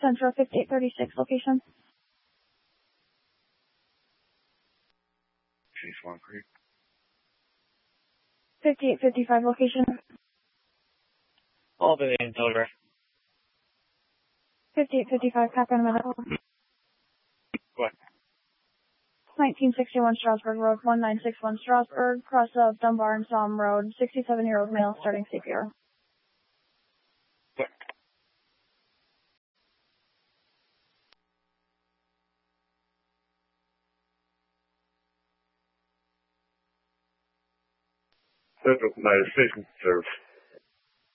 Central 5836 location. Swan Creek. 5855 location. Albany and Telegraph. 5855, copy on a minute. What? 1961 Strasburg Road, 1961 Strasburg, cross of Dunbar and Somme Road, 67-year-old male starting CPR. What? Central United Station Service.